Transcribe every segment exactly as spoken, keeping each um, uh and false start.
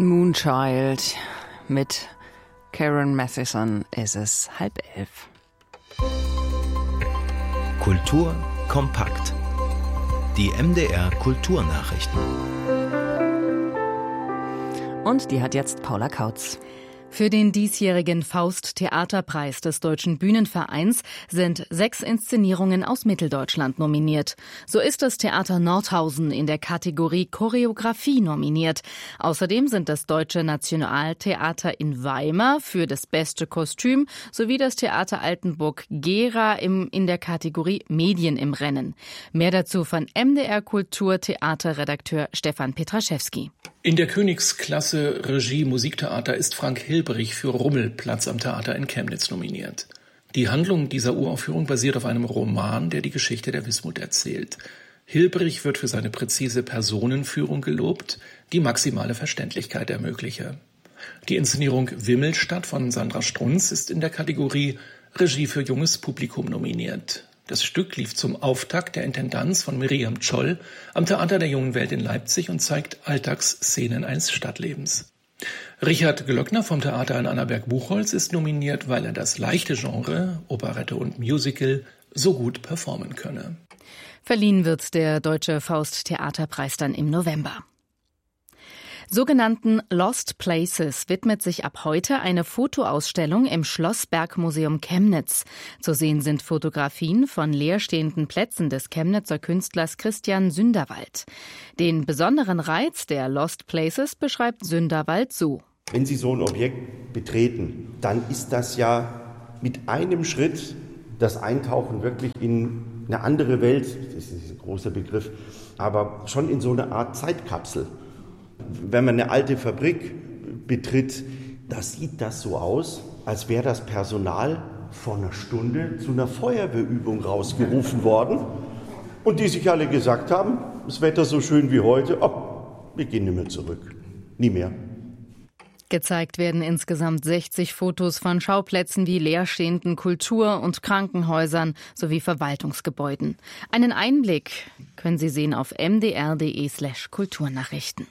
Moonchild mit Karen Matheson ist es halb elf. Kultur kompakt. Die M D R Kulturnachrichten. Und die hat jetzt Paula Kautz. Für den diesjährigen Faust-Theaterpreis des Deutschen Bühnenvereins sind sechs Inszenierungen aus Mitteldeutschland nominiert. So ist das Theater Nordhausen in der Kategorie Choreografie nominiert. Außerdem sind das Deutsche Nationaltheater in Weimar für das beste Kostüm sowie das Theater Altenburg Gera im, in der Kategorie Medien im Rennen. Mehr dazu von M D R Kultur Theaterredakteur Stefan Petraschewski. In der Königsklasse Regie Musiktheater ist Frank Hilbrich für Rummelplatz am Theater in Chemnitz nominiert. Die Handlung dieser Uraufführung basiert auf einem Roman, der die Geschichte der Wismut erzählt. Hilbrich wird für seine präzise Personenführung gelobt, die maximale Verständlichkeit ermögliche. Die Inszenierung Wimmelstadt von Sandra Strunz ist in der Kategorie Regie für junges Publikum nominiert. Das Stück lief zum Auftakt der Intendanz von Miriam Scholl am Theater der Jungen Welt in Leipzig und zeigt Alltagsszenen eines Stadtlebens. Richard Glöckner vom Theater in Annaberg-Buchholz ist nominiert, weil er das leichte Genre, Operette und Musical, so gut performen könne. Verliehen wird der Deutsche Faust-Theaterpreis dann im November. Sogenannten Lost Places widmet sich ab heute eine Fotoausstellung im Schlossbergmuseum Chemnitz. Zu sehen sind Fotografien von leerstehenden Plätzen des Chemnitzer Künstlers Christian Sünderwald. Den besonderen Reiz der Lost Places beschreibt Sünderwald so. Wenn Sie so ein Objekt betreten, dann ist das ja mit einem Schritt das Eintauchen wirklich in eine andere Welt, das ist ein großer Begriff, aber schon in so eine Art Zeitkapsel. Wenn man eine alte Fabrik betritt, da sieht das so aus, als wäre das Personal vor einer Stunde zu einer Feuerwehrübung rausgerufen worden und die sich alle gesagt haben, das Wetter so schön wie heute, oh, wir gehen nicht mehr zurück, nie mehr. Gezeigt werden insgesamt sechzig Fotos von Schauplätzen wie leerstehenden Kultur- und Krankenhäusern sowie Verwaltungsgebäuden. Einen Einblick können Sie sehen auf mdr.de slash Kulturnachrichten.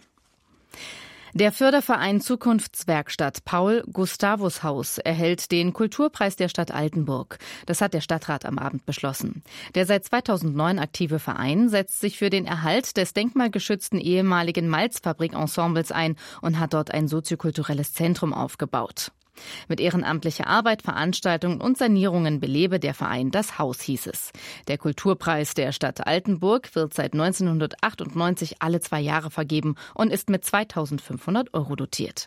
Der Förderverein Zukunftswerkstatt Paul-Gustavus-Haus erhält den Kulturpreis der Stadt Altenburg. Das hat der Stadtrat am Abend beschlossen. Der seit zweitausendneun aktive Verein setzt sich für den Erhalt des denkmalgeschützten ehemaligen Malzfabrik-Ensembles ein und hat dort ein soziokulturelles Zentrum aufgebaut. Mit ehrenamtlicher Arbeit, Veranstaltungen und Sanierungen belebe der Verein das Haus, hieß es. Der Kulturpreis der Stadt Altenburg wird seit neunzehnhundertachtundneunzig alle zwei Jahre vergeben und ist mit zweitausendfünfhundert Euro dotiert.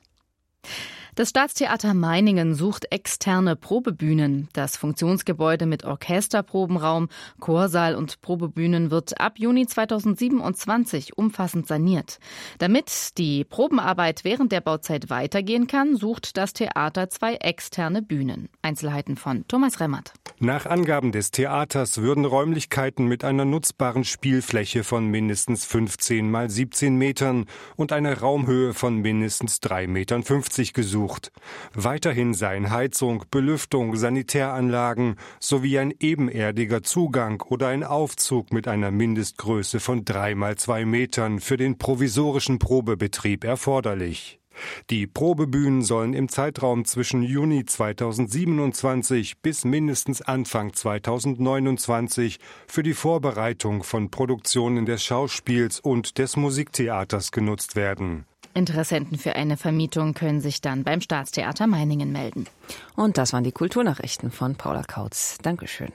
Das Staatstheater Meiningen sucht externe Probebühnen. Das Funktionsgebäude mit Orchesterprobenraum, Chorsaal und Probebühnen wird ab Juni zweitausendsiebenundzwanzig umfassend saniert. Damit die Probenarbeit während der Bauzeit weitergehen kann, sucht das Theater zwei externe Bühnen. Einzelheiten von Thomas Remmert. Nach Angaben des Theaters würden Räumlichkeiten mit einer nutzbaren Spielfläche von mindestens fünfzehn mal siebzehn Metern und einer Raumhöhe von mindestens drei Meter fünfzig gesucht. Weiterhin seien Heizung, Belüftung, Sanitäranlagen sowie ein ebenerdiger Zugang oder ein Aufzug mit einer Mindestgröße von drei mal zwei Metern für den provisorischen Probebetrieb erforderlich. Die Probebühnen sollen im Zeitraum zwischen Juni zweitausendsiebenundzwanzig bis mindestens Anfang zweitausendneunundzwanzig für die Vorbereitung von Produktionen des Schauspiels und des Musiktheaters genutzt werden. Interessenten für eine Vermietung können sich dann beim Staatstheater Meiningen melden. Und das waren die Kulturnachrichten von Paula Kautz. Dankeschön.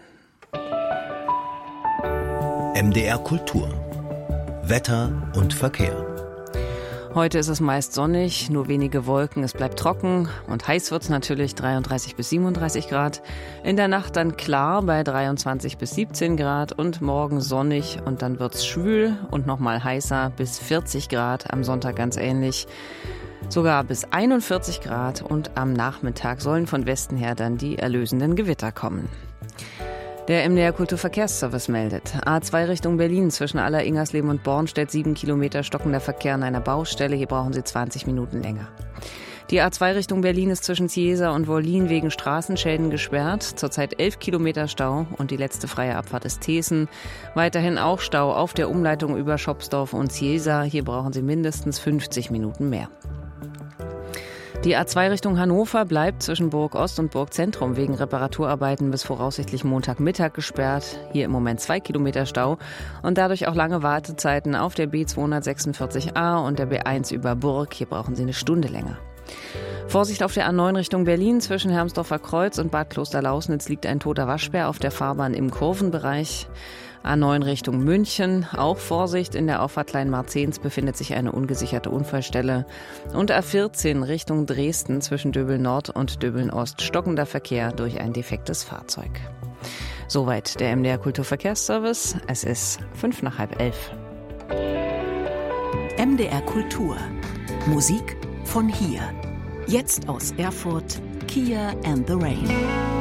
M D R Kultur. Wetter und Verkehr. Heute ist es meist sonnig, nur wenige Wolken, es bleibt trocken und heiß wird es natürlich, dreiunddreißig bis siebenunddreißig Grad. In der Nacht dann klar bei dreiundzwanzig bis siebzehn Grad und morgen sonnig und dann wird es schwül und nochmal heißer bis vierzig Grad, am Sonntag ganz ähnlich. Sogar bis einundvierzig Grad und am Nachmittag sollen von Westen her dann die erlösenden Gewitter kommen. Der M D R Kulturverkehrsservice meldet. A zwei Richtung Berlin zwischen Aller-Ingersleben und Bornstedt, sieben Kilometer stockender Verkehr an einer Baustelle. Hier brauchen Sie zwanzig Minuten länger. Die A zwei Richtung Berlin ist zwischen Ziesa und Wollin wegen Straßenschäden gesperrt. Zurzeit elf Kilometer Stau und die letzte freie Abfahrt ist Thesen. Weiterhin auch Stau auf der Umleitung über Schopsdorf und Ziesa. Hier brauchen Sie mindestens fünfzig Minuten mehr. Die A zwei Richtung Hannover bleibt zwischen Burg Ost und Burg Zentrum wegen Reparaturarbeiten bis voraussichtlich Montagmittag gesperrt. Hier im Moment zwei Kilometer Stau und dadurch auch lange Wartezeiten auf der B zweihundertsechsundvierzig a und der B eins über Burg. Hier brauchen Sie eine Stunde länger. Vorsicht auf der A neun Richtung Berlin. Zwischen Hermsdorfer Kreuz und Bad Klosterlausnitz liegt ein toter Waschbär auf der Fahrbahn im Kurvenbereich. A neun Richtung München, auch Vorsicht, in der Auffahrt Kleinmarzens befindet sich eine ungesicherte Unfallstelle. Und A vierzehn Richtung Dresden zwischen Döbeln Nord und Döbeln Ost, stockender Verkehr durch ein defektes Fahrzeug. Soweit der M D R Kulturverkehrsservice. Es ist fünf nach halb elf. M D R Kultur. Musik von hier. Jetzt aus Erfurt, Kia and the Rain.